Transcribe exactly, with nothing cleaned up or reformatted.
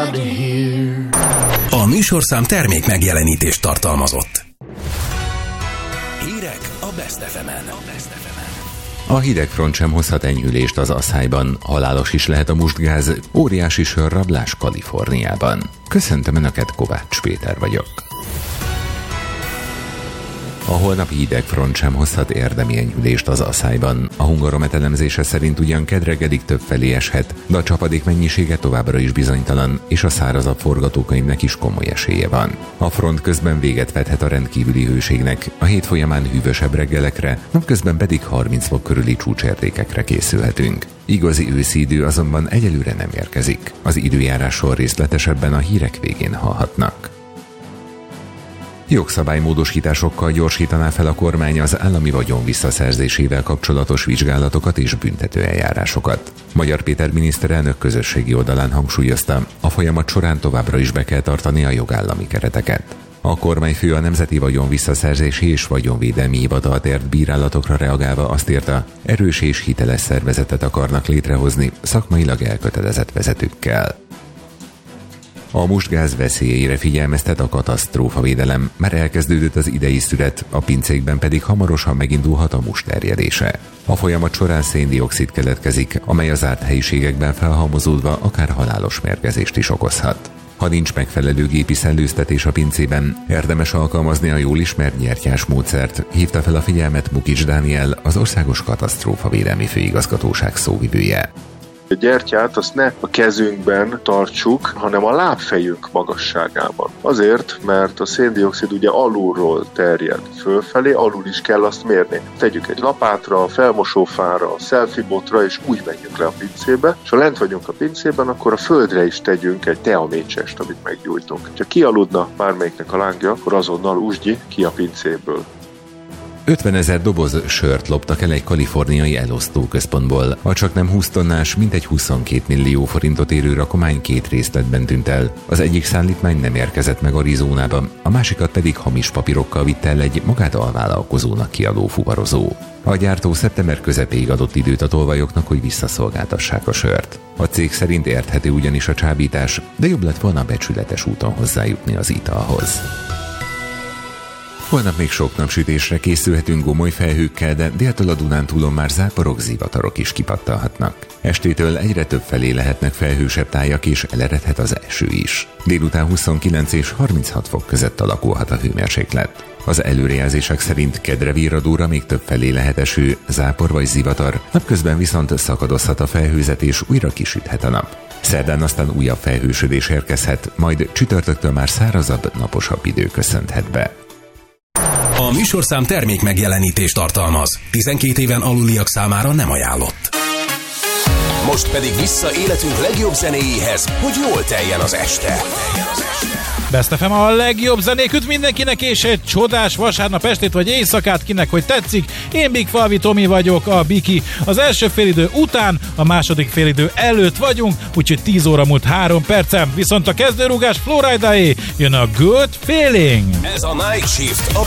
A műsorszám termék megjelenítést tartalmazott. Hírek a Best ef emen. A hidegfront sem hozhat enyhülést az Aszályban, halálos is lehet a mustgáz, óriási sörrablás Kaliforniában. Köszöntöm Önöket, Kovács Péter vagyok. A holnapi hidegfront sem hozhat érdemi enyhülést az Aszályban. A Hungaromet elemzése szerint ugyan kedd reggelig többfelé eshet, de a csapadék mennyisége továbbra is bizonytalan, és a szárazabb forgatókönyvnek is komoly esélye van. A front közben véget vethet a rendkívüli hőségnek, a hét folyamán hűvösebb reggelekre, napközben pedig harminc fok körüli csúcsértékekre készülhetünk. Igazi őszi idő azonban egyelőre nem érkezik. Az időjárásról részletesebben a hírek végén hallhatnak. Jogszabálymódosításokkal gyorsítaná fel a kormány az állami vagyon visszaszerzésével kapcsolatos vizsgálatokat és büntetőeljárásokat. Magyar Péter miniszterelnök közösségi oldalán hangsúlyozta, a folyamat során továbbra is be kell tartani a jogállami kereteket. A kormányfő a Nemzeti Vagyon Visszaszerzési és Vagyonvédelmi Hivatalt ért bírálatokra reagálva azt írta, erős és hiteles szervezetet akarnak létrehozni szakmailag elkötelezett vezetőkkel. A mustgáz veszélyeire figyelmeztet a katasztrófavédelem, már elkezdődött az idei szület, a pincékben pedig hamarosan megindulhat a must terjedése. A folyamat során széndioxid keletkezik, amely az zárt helyiségekben felhalmozódva akár halálos mérgezést is okozhat. Ha nincs megfelelő gépi szellőztetés a pincében, érdemes alkalmazni a jól ismert gyertyás módszert, hívta fel a figyelmet Mukics Dániel, az Országos Katasztrófavédelmi Főigazgatóság szóvivője. A gyertyát azt ne a kezünkben tartsuk, hanem a lábfejünk magasságában. Azért, mert a széndioxid ugye alulról terjed fölfelé, alul is kell azt mérni. Tegyük egy lapátra, felmosófára, selfie-botra, és úgy menjünk le a pincébe, és ha lent vagyunk a pincében, akkor a földre is tegyünk egy teamécsest, amit meggyújtunk. Ha kialudna bármelyiknek a lángja, akkor azonnal usgyi ki a pincéből. ötvenezer doboz sört loptak el egy kaliforniai elosztóközpontból. A csaknem húsz tonnás, mintegy huszonkét millió forintot érő rakomány két részletben tűnt el. Az egyik szállítmány nem érkezett meg Arizónába, a másikat pedig hamis papírokkal vitt el egy magát alvállalkozónak kiadó fuvarozó. A gyártó szeptember közepéig adott időt a tolvajoknak, hogy visszaszolgáltassák a sört. A cég szerint érthető ugyanis a csábítás, de jobb lett volna becsületes úton hozzájutni az italhoz. Holnap még sok napsütésre készülhetünk gomoly felhőkkel, de déltől a Dunántúlon már záporok, zivatarok is kipattalhatnak. Estétől egyre több felé lehetnek felhősebb tájak, és eleredhet az eső is. Délután huszonkilenc és harminchat fok között alakulhat a hőmérséklet. Az előrejelzések szerint kedre virradóra még több felé lehet eső, zápor vagy zivatar, napközben viszont szakadozhat a felhőzet és újra kisüthet a nap. Szerdán aztán újabb felhősödés érkezhet, majd csütörtöktől már szárazabb, naposabb idő köszönhet be. A műsorszám termék megjelenítést tartalmaz. tizenkét éven aluliak számára nem ajánlott. Most pedig vissza életünk legjobb zenéjéhez, hogy jól teljen az este. Best ef em a legjobb zenék mindenkinek, és egy csodás vasárnap estét vagy éjszakát kinek, hogy tetszik. Én Big Falvi Tomi vagyok, a Biki. Az első félidő után, a második félidő előtt vagyunk, úgyhogy tíz óra múlt három percen. Viszont a kezdőrúgás Florida-é, jön a Good Feeling. Ez a Night Shift, a